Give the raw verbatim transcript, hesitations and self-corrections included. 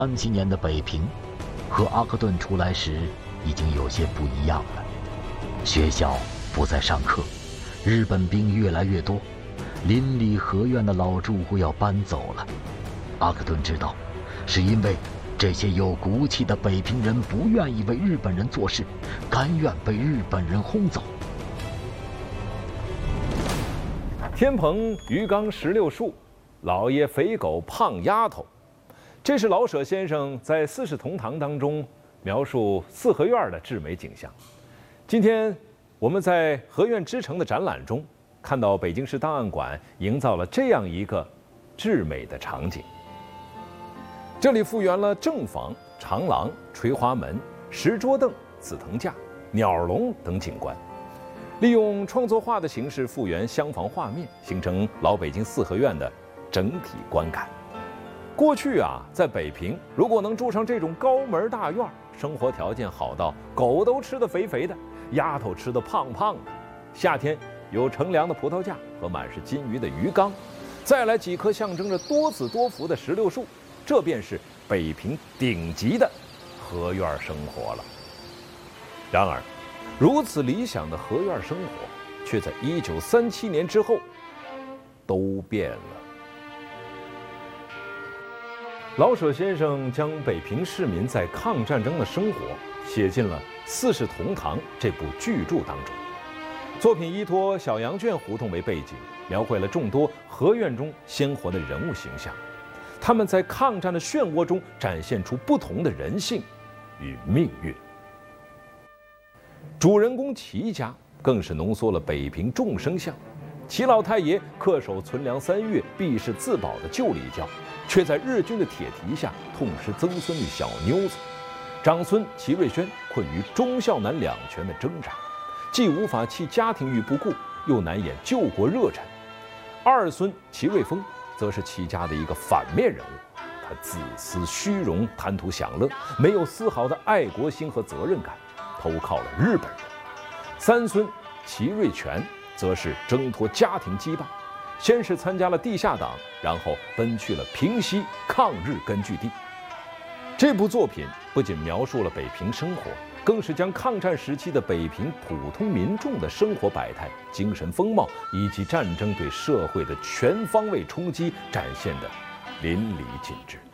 三七年的北平，和阿克顿出来时已经有些不一样了。学校不再上课，日本兵越来越多，邻里合院的老住户要搬走了。阿克顿知道，是因为这些有骨气的北平人不愿意为日本人做事，甘愿被日本人轰走。 天蓬鱼缸石榴树，老爷肥狗胖丫头，这是老舍先生在《四世同堂》当中描述四合院的至美景象。今天我们在合院之城的展览中，看到北京市档案馆营造了这样一个至美的场景。这里复原了正房、长廊、垂花门、石桌凳、紫藤架、鸟笼等景观，利用创作画的形式复原厢房画面，形成老北京四合院的整体观感。过去啊，在北平，如果能住上这种高门大院，生活条件好到狗都吃得肥肥的，丫头吃得胖胖的。夏天有乘凉的葡萄架和满是金鱼的鱼缸，再来几棵象征着多子多福的石榴树，这便是北平顶级的合院生活了。然而，如此理想的合院生活，却在一九三七年之后都变了。老舍先生将北平市民在抗战争的生活写进了《四世同堂》这部巨著当中。作品依托小羊圈胡同为背景，描绘了众多合院中鲜活的人物形象，他们在抗战的漩涡中展现出不同的人性与命运。主人公齐家更是浓缩了北平众生相。齐老太爷恪守存粮三月必是自保的旧礼教，却在日军的铁蹄下痛失曾孙女小妞子。长孙齐瑞轩困于忠孝难两全的挣扎，既无法弃家庭于不顾，又难掩救国热忱。二孙齐瑞峰则是齐家的一个反面人物，他自私虚荣，贪图享乐，没有丝毫的爱国心和责任感，投靠了日本人。三孙齐瑞全则是挣脱家庭羁绊，先是参加了地下党，然后奔去了平西抗日根据地。这部作品不仅描述了北平生活，更是将抗战时期的北平普通民众的生活百态、精神风貌以及战争对社会的全方位冲击展现得淋漓尽致。